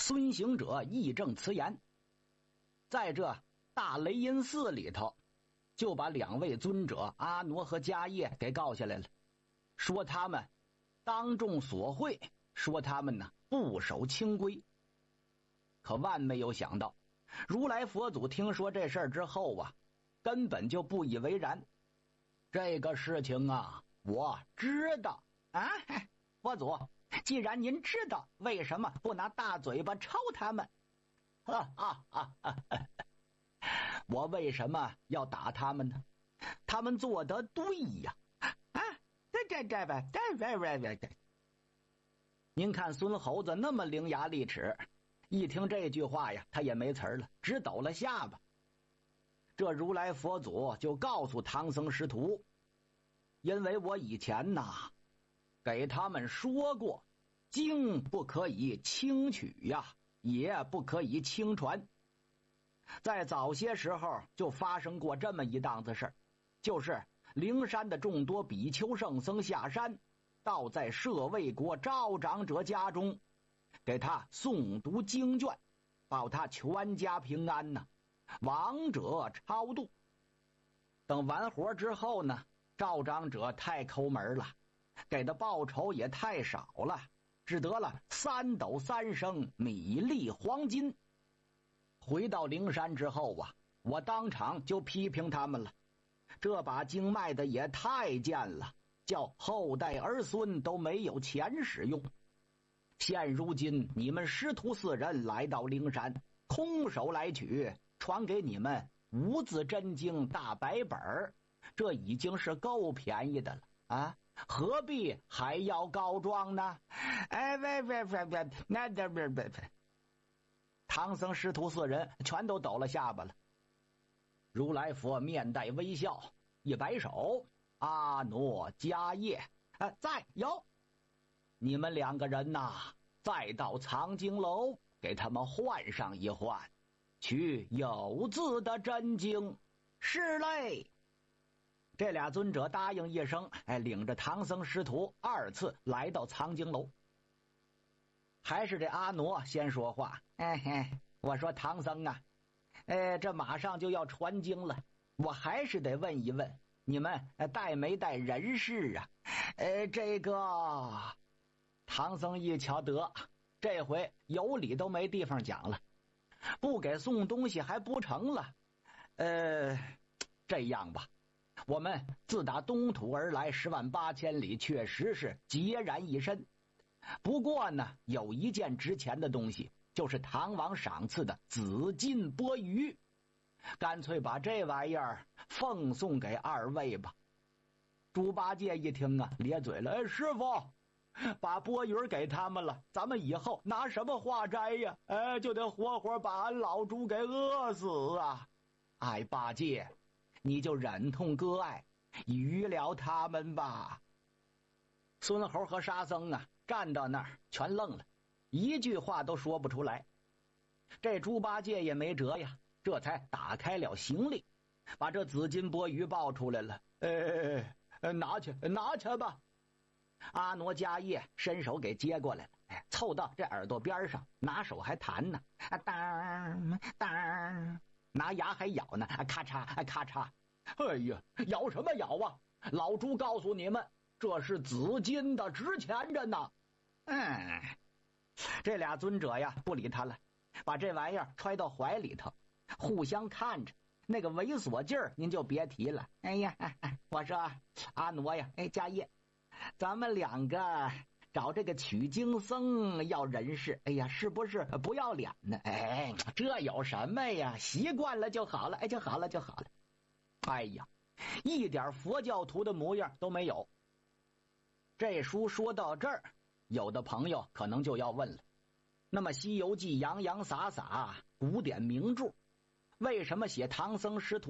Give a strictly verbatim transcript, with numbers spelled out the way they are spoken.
孙行者义正辞严。在这大雷音寺里头，就把两位尊者阿傩和迦叶给告下来了，说他们当众索贿，说他们呢不守清规。可万没有想到，如来佛祖听说这事儿之后啊，根本就不以为然。这个事情啊，我知道啊，佛祖，既然您知道，为什么不拿大嘴巴抽他们？哈哈哈哈！我为什么要打他们呢？他们做得对呀！啊，这这这吧，这这这这。您看孙猴子那么伶牙俐齿，一听这句话呀，他也没词儿了，只抖了下巴。这如来佛祖就告诉唐僧师徒，因为我以前呐给他们说过，经不可以轻取呀，也不可以轻传。在早些时候就发生过这么一档子事儿，就是灵山的众多比丘圣僧下山，到在舍卫国赵长者家中，给他诵读经卷，保他全家平安呢，亡者超度。等完活之后呢，赵长者太抠门了，给的报酬也太少了，只得了三斗三升米粒黄金。回到灵山之后啊，我当场就批评他们了，这把经卖的也太贱了，叫后代儿孙都没有钱使用。现如今你们师徒四人来到灵山，空手来取，传给你们无字真经大白本，这已经是够便宜的了啊，何必还要告状呢？哎，喂喂喂喂，那这不不不。唐僧师徒四人全都抖了下巴了。如来佛面带微笑，一摆手，阿傩迦叶，啊，在有，你们两个人呐，再到藏经楼给他们换上一换，取有字的真经。是嘞。这俩尊者答应一声，哎，领着唐僧师徒二次来到藏经楼。还是这阿傩先说话，哎嘿，我说唐僧啊，呃，这马上就要传经了，我还是得问一问，你们带没带人事啊？呃，这个唐僧一瞧得，这回有理都没地方讲了，不给送东西还不成了？呃，这样吧，我们自打东土而来十万八千里，确实是孑然一身。不过呢，有一件值钱的东西，就是唐王赏赐的紫金钵盂，干脆把这玩意儿奉送给二位吧。猪八戒一听啊，咧嘴了，哎，师傅，把钵盂给他们了，咱们以后拿什么化斋呀？哎，就得活活把俺老猪给饿死啊！哎，八戒，你就忍痛割爱，娱了他们吧。孙猴和沙僧啊，站到那儿全愣了，一句话都说不出来。这猪八戒也没辙呀，这才打开了行李，把这紫金钵盂抱出来了。哎，拿去拿去吧。阿傩迦叶伸手给接过来了，哎，凑到这耳朵边上，拿手还弹呢，啊当当，拿牙还咬呢，啊咔嚓啊咔嚓。哎呀，咬什么咬啊？老猪告诉你们，这是紫金的，值钱着呢。嗯，这俩尊者呀不理他了，把这玩意儿揣到怀里头，互相看着，那个猥琐劲儿您就别提了。哎呀，哎哎，我说阿傩呀，哎迦叶，咱们两个找这个取经僧要人事，哎呀，是不是不要脸呢？哎，这有什么呀？习惯了就好了，哎，就好了就好了。哎呀，一点佛教徒的模样都没有。这书说到这儿，有的朋友可能就要问了，那么《西游记》洋洋洒洒，古典名著，为什么写唐僧师徒